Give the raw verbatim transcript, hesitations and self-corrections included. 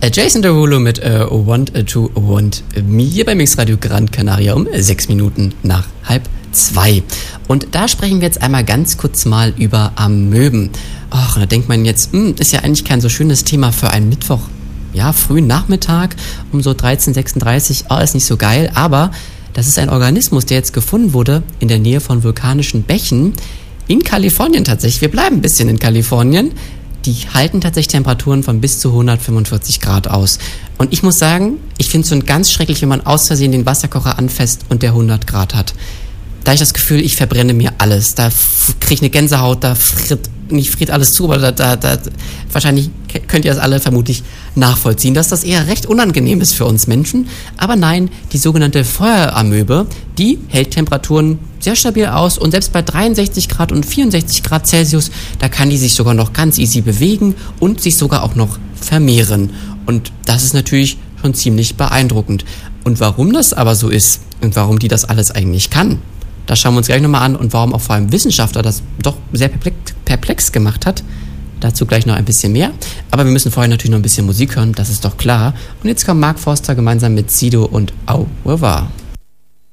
Jason Derulo mit äh, Want to Want Me hier bei Mixradio Gran Canaria um sechs Minuten nach halb zwei. Und da sprechen wir jetzt einmal ganz kurz mal über Amöben. Ach, da denkt man jetzt, hm, ist ja eigentlich kein so schönes Thema für einen Mittwoch. Ja, frühen Nachmittag um so dreizehn Uhr sechsunddreißig, oh, ist nicht so geil, aber das ist ein Organismus, der jetzt gefunden wurde in der Nähe von vulkanischen Bächen in Kalifornien tatsächlich. Wir bleiben ein bisschen in Kalifornien. Die halten tatsächlich Temperaturen von bis zu hundertfünfundvierzig Grad aus. Und ich muss sagen, ich finde es so ganz schrecklich, wenn man aus Versehen den Wasserkocher anfasst und der hundert Grad hat. Da habe ich das Gefühl, ich verbrenne mir alles. Da kriege ich eine Gänsehaut, da friert, nicht friert alles zu, aber da, da, da, wahrscheinlich könnt ihr das alle vermutlich nachvollziehen, dass das eher recht unangenehm ist für uns Menschen. Aber nein, die sogenannte Feueramöbe, die hält Temperaturen sehr stabil aus und selbst bei dreiundsechzig Grad und vierundsechzig Grad Celsius, da kann die sich sogar noch ganz easy bewegen und sich sogar auch noch vermehren. Und das ist natürlich schon ziemlich beeindruckend. Und warum das aber so ist und warum die das alles eigentlich kann, das schauen wir uns gleich nochmal an und warum auch vor allem Wissenschaftler das doch sehr perplex gemacht hat. Dazu gleich noch ein bisschen mehr. Aber wir müssen vorher natürlich noch ein bisschen Musik hören, das ist doch klar. Und jetzt kommt Mark Forster gemeinsam mit Sido und Au revoir.